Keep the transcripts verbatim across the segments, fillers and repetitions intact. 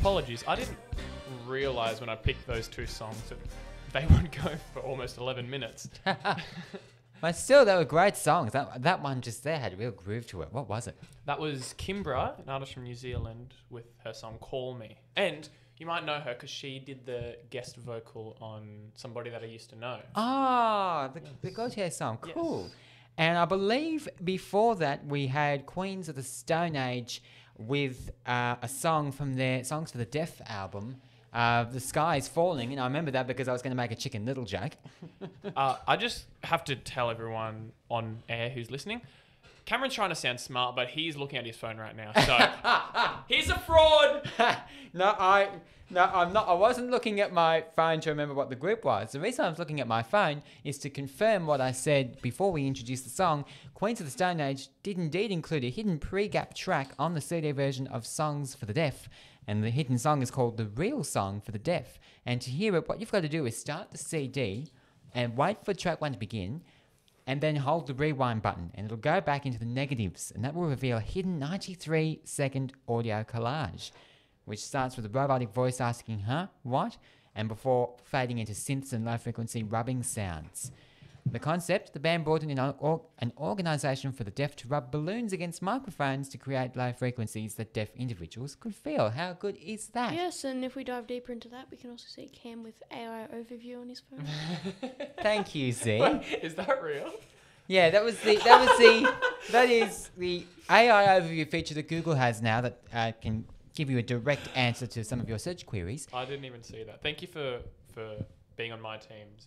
apologies. I didn't realise when I picked those two songs that they would go for almost eleven minutes. But still, they were great songs. That that one just there had a real groove to it. What was it? That was Kimbra, an artist from New Zealand, with her song Call Me. And you might know her because she did the guest vocal on Somebody That I Used to Know. Ah, the, the Gautier song. Cool. Yes. And I believe before that we had Queens of the Stone Age with uh, a song from their Songs for the Deaf album. Uh, the Sky is Falling, and I remember that because I was going to make a Chicken Little joke. uh, I just have to tell everyone on air who's listening, Cameron's trying to sound smart, but he's looking at his phone right now. So he's a fraud. no, I no, I'm not. I wasn't looking at my phone to remember what the group was. The reason I was looking at my phone is to confirm what I said before we introduced the song. Queens of the Stone Age did indeed include a hidden pre-gap track on the C D version of Songs for the Deaf. And the hidden song is called The Real Song for the Deaf. And to hear it, what you've got to do is start the C D and wait for track one to begin, and then hold the rewind button, and it'll go back into the negatives, and that will reveal a hidden ninety-three second audio collage, which starts with a robotic voice asking, huh, what? And before fading into synths and low-frequency rubbing sounds. The concept, the band brought in an, or- an organisation for the deaf to rub balloons against microphones to create low frequencies that deaf individuals could feel. How good is that? Yes, and if we dive deeper into that, we can also see Cam with A I overview on his phone. Thank you, Z. Wait, is that real? Yeah, that was the that was the that is the A I overview feature that Google has now that uh, can give you a direct answer to some of your search queries. I didn't even see that. Thank you for, for being on my teams.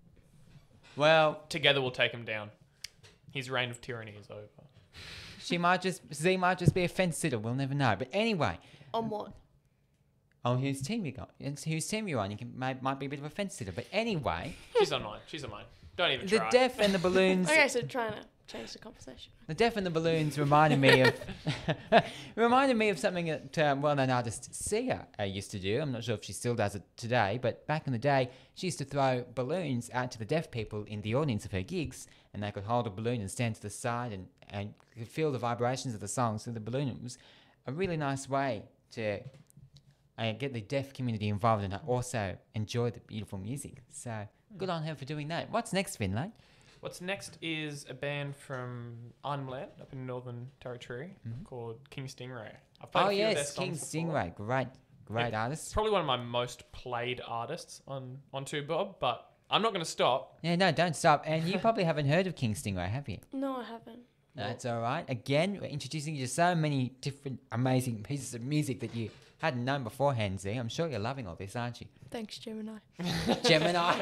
Well, Together we'll take him down. His reign of tyranny is over. she might just Z might just be a fence sitter. We'll never know. But anyway, On what? oh, whose team you got? It's whose team you're on? You can might, might be a bit of a fence sitter. But anyway, She's on mine. She's on mine. Don't even the try. deaf and the balloons. Okay, so trying to change the conversation. The Deaf and the Balloons reminded me of reminded me of something that um, well-known artist Sia uh, used to do. I'm not sure if she still does it today, but back in the day, she used to throw balloons out to the deaf people in the audience of her gigs, and they could hold a balloon and stand to the side and, and could feel the vibrations of the song through the balloon. It was a really nice way to uh, get the deaf community involved and also enjoy the beautiful music. So good on her for doing that. What's next, Finlay? What's next is a band from Arnhem Land up in Northern Territory Mhm. called King Stingray. I've played Oh a few of their yes, King songs before. Stingray, great, great Yeah. artist. It's probably one of my most played artists on, on Two Bob, but I'm not going to stop. Yeah, no, don't stop. And you probably haven't heard of King Stingray, have you? No, I haven't. That's all right. Again, we're introducing you to so many different amazing pieces of music that you hadn't known beforehand, Z. I'm sure you're loving all this, aren't you? Thanks, Gemini. Gemini.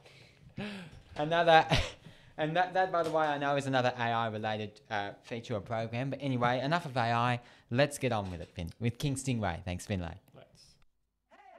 Another, and that, that, by the way, I know is another A I-related uh, feature or program. But anyway, enough of A I. Let's get on with it, Finn, with King Stingray. Thanks, Finlay.